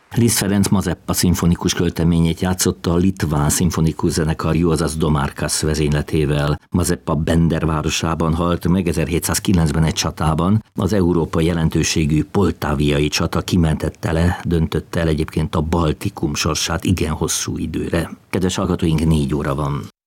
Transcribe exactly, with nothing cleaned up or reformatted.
Liszt Ferenc Mazeppa szimfonikus költeményét játszotta a litván szimfonikus zenekar Juozas Domarkas vezényletével. Mazeppa Bender városában halt meg ezerhétszázkilencben egy csatában. Az Európa jelentőségű poltáviai csata kimentette le, döntötte el egyébként a Baltikum sorsát igen hosszú időre. Kedves hallgatóink, négy óra van.